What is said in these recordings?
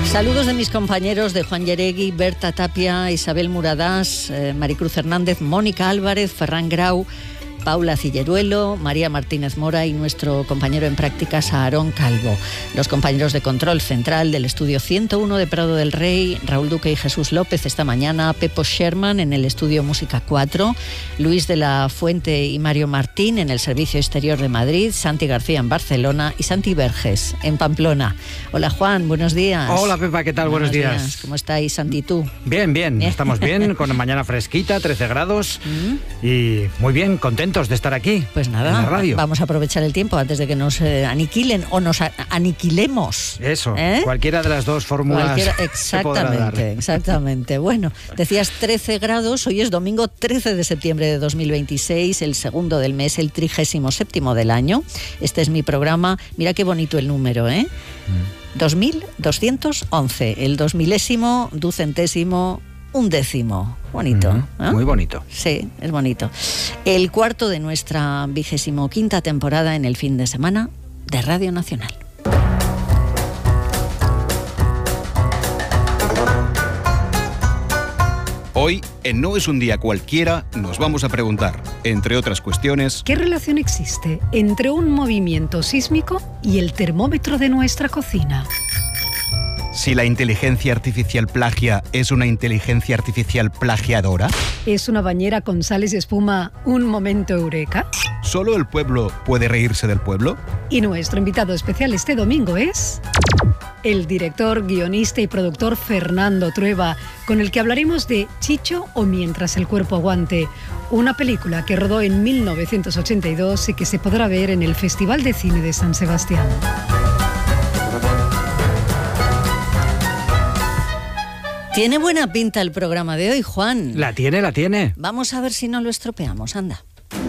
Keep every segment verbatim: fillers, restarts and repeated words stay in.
Saludos de mis compañeros de Juan Yeregui, Berta Tapia, Isabel Muradás, eh, Maricruz Hernández, Mónica Álvarez, Ferran Grau, Paula Cilleruelo, María Martínez Mora y nuestro compañero en prácticas Aarón Calvo. Los compañeros de control central del estudio ciento uno de Prado del Rey, Raúl Duque y Jesús López esta mañana, Pepo Sherman en el estudio Música cuatro, Luis de la Fuente y Mario Martín en el Servicio Exterior de Madrid, Santi García en Barcelona y Santi Verges en Pamplona. Hola Juan, buenos días. Hola Pepa, ¿qué tal? Buenos, buenos días. días. ¿Cómo estáis, Santi, tú? Bien, bien, estamos bien, con mañana fresquita, trece grados ¿Mm? y muy bien, contentos de estar aquí. Pues nada, en la radio. Vamos a aprovechar el tiempo antes de que nos eh, aniquilen o nos a- aniquilemos. Eso, ¿Eh? cualquiera de las dos fórmulas. Cualquiera, se podrá dar. exactamente, exactamente. Bueno, decías trece grados, hoy es domingo trece de septiembre de dos mil veintiséis, el segundo del mes, el trigésimo séptimo del año. Este es mi programa, mira qué bonito el número, ¿eh? Mm. dos mil doscientos once, el dos milésimo, ducentésimo, un décimo. Bonito, uh-huh. ¿eh? Muy bonito. Sí, es bonito. El cuarto de nuestra vigésimo quinta temporada en el fin de semana de Radio Nacional. Hoy, en No es un día cualquiera, nos vamos a preguntar, entre otras cuestiones, ¿qué relación existe entre un movimiento sísmico y el termómetro de nuestra cocina? si la inteligencia artificial plagia es una inteligencia artificial plagiadora. ¿Es una bañera con sales y espuma un momento eureka? ¿Solo el pueblo puede reírse del pueblo? Y nuestro invitado especial este domingo es el director, guionista y productor Fernando Trueba, con el que hablaremos de Chicho o Mientras el cuerpo aguante, una película que rodó en mil novecientos ochenta y dos y que se podrá ver en el Festival de Cine de San Sebastián. Tiene buena pinta el programa de hoy, Juan. La tiene, la tiene. Vamos a ver si no lo estropeamos, anda.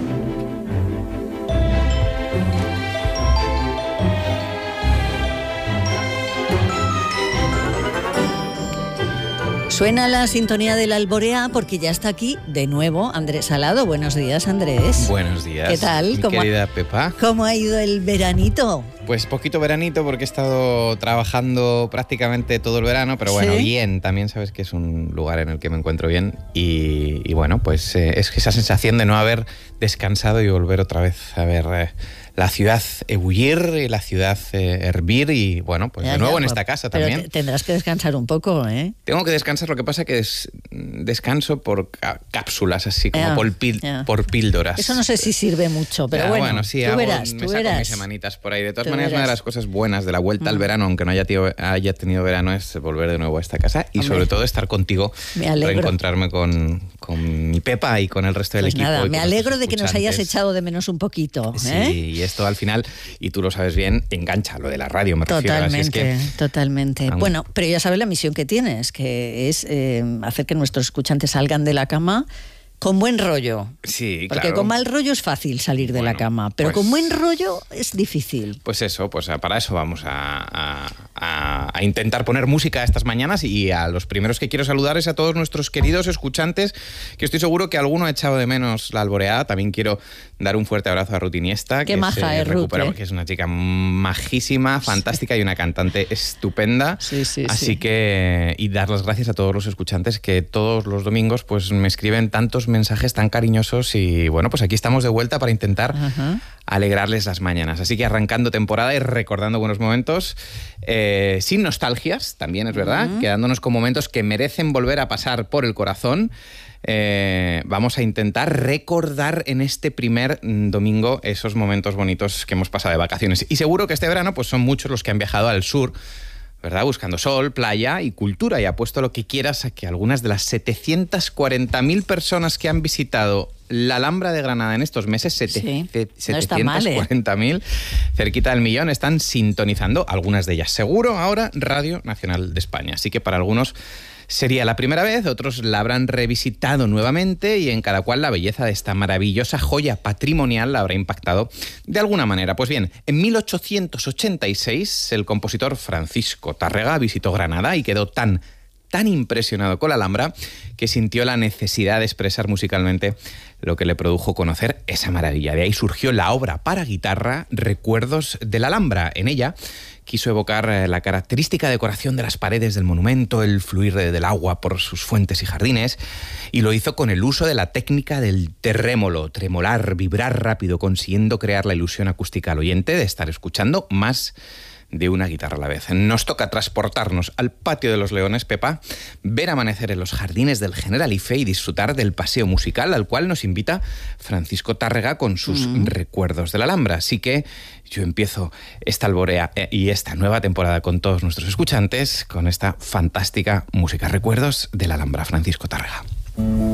Suena la sintonía de la Alborea porque ya está aquí de nuevo Andrés Salado. Buenos días, Andrés. Buenos días. ¿Qué tal? Mi ¿Cómo querida ha, Pepa. ¿Cómo ha ido el veranito? Pues poquito veranito porque he estado trabajando prácticamente todo el verano, pero bueno, ¿Sí? bien. También sabes que es un lugar en el que me encuentro bien y, y bueno, pues eh, es esa sensación de no haber descansado y volver otra vez a ver eh, la ciudad ebullir, la ciudad eh, hervir y bueno, pues Ya, de nuevo ya, en pues, esta casa pero también. te- tendrás que descansar un poco, ¿eh? Tengo que descansar, lo que pasa que es, descanso por ca- cápsulas, así como Ya, por, pil- ya. por píldoras. Eso no sé si sirve mucho, pero Ya, bueno, sí, tú hago- verás, me tú saco verás. mis semanitas por ahí. De todas Tú maneras, una de verás. las cosas buenas de la vuelta al Mm. verano, aunque no haya, tío- haya tenido verano, es volver de nuevo a esta casa y Hombre. sobre todo estar contigo, Me alegro. reencontrarme con, con mi Pepa y con el resto del Pues equipo. nada, y me con alegro nuestros de que nos hayas escuchantes. echado de menos un poquito, Sí, ¿eh? y esto al final, y tú lo sabes bien, engancha lo de la radio, me refiero. Así es Totalmente, que, totalmente. Aún- Bueno, pero ya sabes la misión que tienes, que es eh, hacer que nuestros escuchantes salgan de la cama con buen rollo. sí, Porque claro. con mal rollo es fácil salir de la Bueno, cama, pero pues- con buen rollo es difícil. Pues eso, pues para eso vamos a, a- a- a intentar poner música estas mañanas y a los primeros que quiero saludar es a todos nuestros queridos escuchantes, que estoy seguro que alguno ha echado de menos la alboreada. También quiero dar un fuerte abrazo a Ruth Iniesta, Qué que maja se es Ruth, recupera, ¿eh? que es una chica majísima, fantástica y una cantante estupenda. Sí, sí, Así sí. que, y dar las gracias a todos los escuchantes que todos los domingos pues me escriben tantos mensajes tan cariñosos y bueno, pues aquí estamos de vuelta para intentar Ajá. alegrarles las mañanas. Así que arrancando temporada y recordando buenos momentos, eh, sin nostalgias, también es verdad, Ujú. quedándonos con momentos que merecen volver a pasar por el corazón. Eh, vamos a intentar recordar en este primer mm, domingo esos momentos bonitos que hemos pasado de vacaciones. Y seguro que este verano pues son muchos los que han viajado al sur, ¿verdad? Buscando sol, playa y cultura. Y apuesto lo que quieras a que algunas de las setecientas cuarenta mil personas que han visitado la Alhambra de Granada en estos meses, Sí, sete- no está mal, ¿eh? setecientas cuarenta mil, cerquita del millón, están sintonizando, algunas de ellas seguro, ahora Radio Nacional de España. Así que para algunos sería la primera vez, otros la habrán revisitado nuevamente y en cada cual la belleza de esta maravillosa joya patrimonial la habrá impactado de alguna manera. Pues bien, en mil ochocientos ochenta y seis el compositor Francisco Tárrega visitó Granada y quedó tan, tan impresionado con la Alhambra que sintió la necesidad de expresar musicalmente lo que le produjo conocer esa maravilla. De ahí surgió la obra para guitarra Recuerdos de la Alhambra. En ella quiso evocar la característica decoración de las paredes del monumento, el fluir del agua por sus fuentes y jardines, y lo hizo con el uso de la técnica del terrémolo, tremolar, vibrar rápido, consiguiendo crear la ilusión acústica al oyente de estar escuchando más de una guitarra a la vez. Nos toca transportarnos al Patio de los Leones, Pepa, ver amanecer en los jardines del Generalife y disfrutar del paseo musical al cual nos invita Francisco Tárrega con sus mm. recuerdos de la Alhambra. Así que yo empiezo esta alborea y esta nueva temporada con todos nuestros escuchantes con esta fantástica música. Recuerdos de la Alhambra, Francisco Tárrega.